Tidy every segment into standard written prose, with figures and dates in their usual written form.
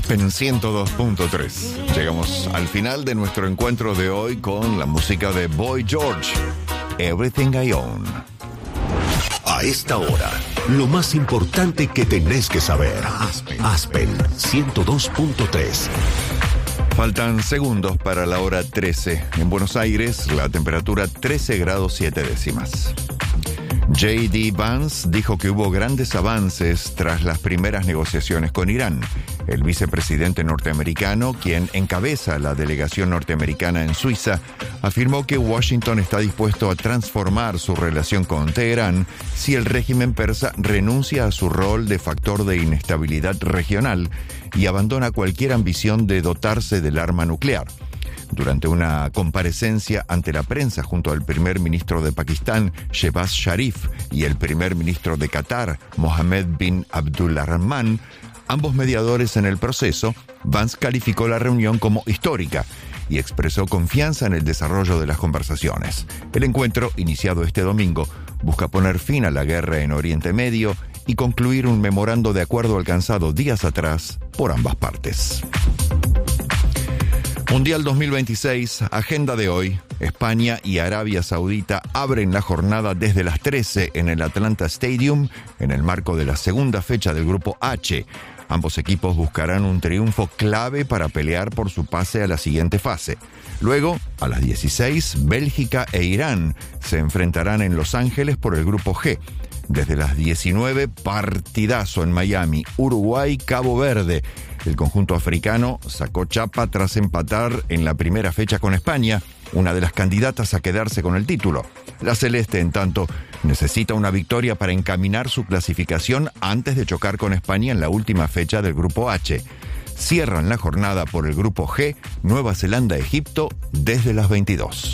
Aspen 102.3. Llegamos al final de nuestro encuentro de hoy con la música de Boy George, Everything I Own. A esta hora, lo más importante que tenés que saber. Aspen 102.3. Faltan segundos para la hora 13. En Buenos Aires, la temperatura 13 grados 7 décimas. J.D. Vance dijo que hubo grandes avances tras las primeras negociaciones con Irán. El vicepresidente norteamericano, quien encabeza la delegación norteamericana en Suiza, afirmó que Washington está dispuesto a transformar su relación con Teherán si el régimen persa renuncia a su rol de factor de inestabilidad regional y abandona cualquier ambición de dotarse del arma nuclear. Durante una comparecencia ante la prensa junto al primer ministro de Pakistán, Shehbaz Sharif, y el primer ministro de Qatar, Mohammed bin Abdulrahman, ambos mediadores en el proceso, Vance calificó la reunión como histórica y expresó confianza en el desarrollo de las conversaciones. El encuentro, iniciado este domingo, busca poner fin a la guerra en Oriente Medio y concluir un memorando de acuerdo alcanzado días atrás por ambas partes. Mundial 2026, agenda de hoy. España y Arabia Saudita abren la jornada desde las 13 en el Atlanta Stadium, en el marco de la segunda fecha del Grupo H. Ambos equipos buscarán un triunfo clave para pelear por su pase a la siguiente fase. Luego, a las 16, Bélgica e Irán se enfrentarán en Los Ángeles por el Grupo G. Desde las 19, partidazo en Miami, Uruguay-Cabo Verde. El conjunto africano sacó chapa tras empatar en la primera fecha con España, una de las candidatas a quedarse con el título. La celeste, en tanto, necesita una victoria para encaminar su clasificación antes de chocar con España en la última fecha del Grupo H. Cierran la jornada por el Grupo G, Nueva Zelanda-Egipto, desde las 22.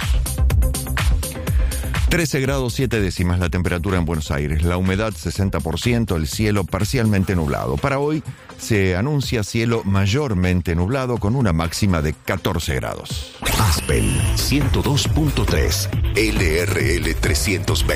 13 grados 7 décimas la temperatura en Buenos Aires, la humedad 60%, el cielo parcialmente nublado. Para hoy se anuncia cielo mayormente nublado con una máxima de 14 grados. Aspen 102.3, LRL 320.